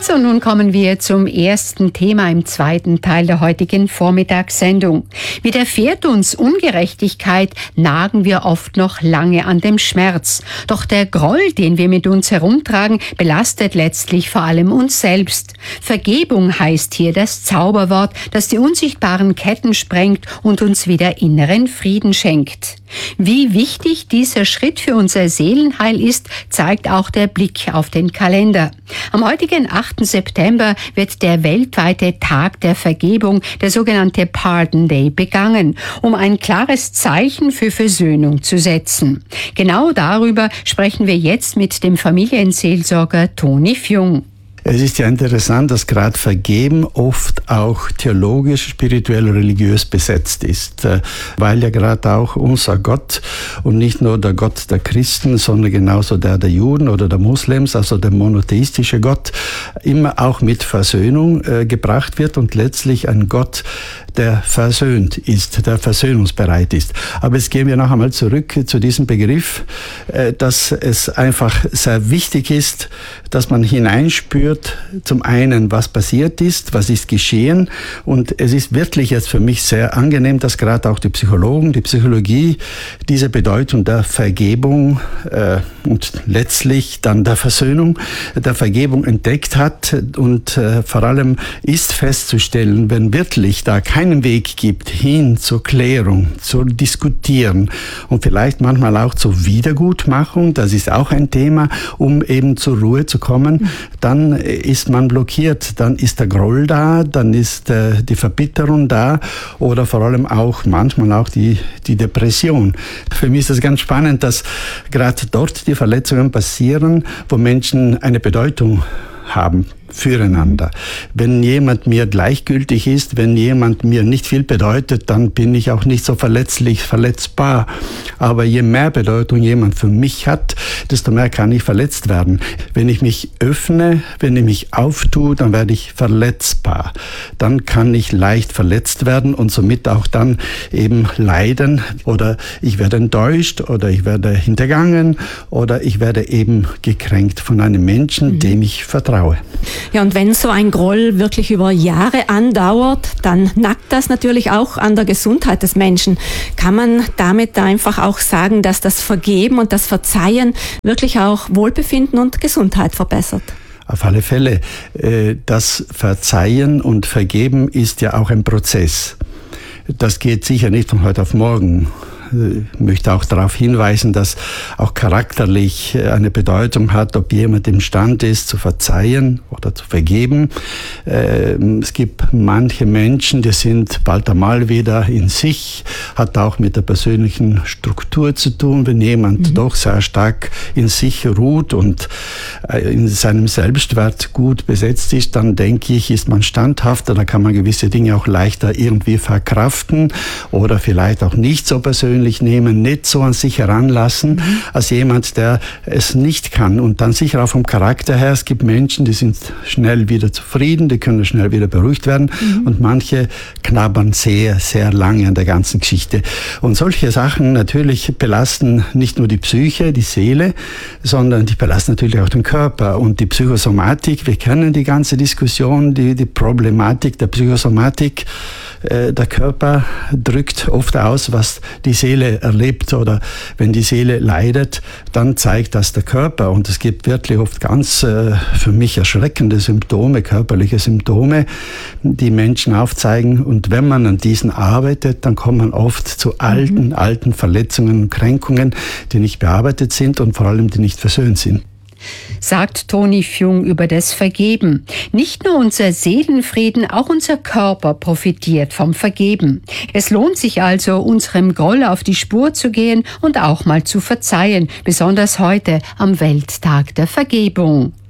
So, nun kommen wir zum ersten Thema im zweiten Teil der heutigen Vormittagssendung. Widerfährt uns Ungerechtigkeit, nagen wir oft noch lange an dem Schmerz. Doch der Groll, den wir mit uns herumtragen, belastet letztlich vor allem uns selbst. Vergebung heißt hier das Zauberwort, das die unsichtbaren Ketten sprengt und uns wieder inneren Frieden schenkt. Wie wichtig dieser Schritt für unser Seelenheil ist, zeigt auch der Blick auf den Kalender. Am heutigen 8. September wird der weltweite Tag der Vergebung, der sogenannte Pardon Day, begangen, um ein klares Zeichen für Versöhnung zu setzen. Genau darüber sprechen wir jetzt mit dem Familienseelsorger Toni Fjung. Es ist ja interessant, dass gerade Vergeben oft auch theologisch, spirituell, religiös besetzt ist, weil ja gerade auch unser Gott und nicht nur der Gott der Christen, sondern genauso der Juden oder der Muslims, also der monotheistische Gott, immer auch mit Versöhnung gebracht wird und letztlich ein Gott, der versöhnt ist, der versöhnungsbereit ist. Aber jetzt gehen wir noch einmal zurück zu diesem Begriff, dass es einfach sehr wichtig ist, dass man hineinspürt, zum einen, was passiert ist, was ist geschehen. Und es ist wirklich jetzt für mich sehr angenehm, dass gerade auch die Psychologen, die Psychologie diese Bedeutung der Vergebung und letztlich dann der Versöhnung, der Vergebung entdeckt hat. Und vor allem ist festzustellen, wenn wirklich da keinen Weg gibt hin zur Klärung, zu diskutieren und vielleicht manchmal auch zur Wiedergutmachung, das ist auch ein Thema, um eben zur Ruhe zu kommen, dann ist man blockiert, dann ist der Groll da, dann ist die Verbitterung da oder vor allem auch manchmal auch die Depression. Für mich ist es ganz spannend, dass gerade dort die Verletzungen passieren, wo Menschen eine Bedeutung haben füreinander. Wenn jemand mir gleichgültig ist, wenn jemand mir nicht viel bedeutet, dann bin ich auch nicht so verletzbar. Aber je mehr Bedeutung jemand für mich hat, desto mehr kann ich verletzt werden. Wenn ich mich öffne, wenn ich mich auftue, dann werde ich verletzbar. Dann kann ich leicht verletzt werden und somit auch dann eben leiden oder ich werde enttäuscht oder ich werde hintergangen oder ich werde eben gekränkt von einem Menschen, dem ich vertraue. Ja, und wenn so ein Groll wirklich über Jahre andauert, dann nagt das natürlich auch an der Gesundheit des Menschen. Kann man damit einfach auch sagen, dass das Vergeben und das Verzeihen wirklich auch Wohlbefinden und Gesundheit verbessert? Auf alle Fälle. Das Verzeihen und Vergeben ist ja auch ein Prozess. Das geht sicher nicht von heute auf morgen. Ich möchte auch darauf hinweisen, dass auch charakterlich eine Bedeutung hat, ob jemand imstande ist, zu verzeihen oder zu vergeben. Es gibt manche Menschen, die sind bald einmal wieder in sich, hat auch mit der persönlichen Struktur zu tun. Wenn jemand doch sehr stark in sich ruht und in seinem Selbstwert gut besetzt ist, dann denke ich, ist man standhafter, da kann man gewisse Dinge auch leichter irgendwie verkraften oder vielleicht auch nicht so persönlich nehmen, nicht so an sich heranlassen, als jemand, der es nicht kann. Und dann sicher auch vom Charakter her, es gibt Menschen, die sind schnell wieder zufrieden, die können schnell wieder beruhigt werden und manche knabbern sehr, sehr lange an der ganzen Geschichte. Und solche Sachen natürlich belasten nicht nur die Psyche, die Seele, sondern die belasten natürlich auch den Körper und die Psychosomatik. Wir kennen die ganze Diskussion, die Problematik der Psychosomatik. Der Körper drückt oft aus, was die Seele erlebt oder wenn die Seele leidet, dann zeigt das der Körper und es gibt wirklich oft ganz für mich erschreckende Symptome, körperliche Symptome, die Menschen aufzeigen und wenn man an diesen arbeitet, dann kommt man oft zu alten Verletzungen und Kränkungen, die nicht bearbeitet sind und vor allem die nicht versöhnt sind. Sagt Toni Fjung über das Vergeben. Nicht nur unser Seelenfrieden, auch unser Körper profitiert vom Vergeben. Es lohnt sich also, unserem Groll auf die Spur zu gehen und auch mal zu verzeihen, besonders heute am Welttag der Vergebung.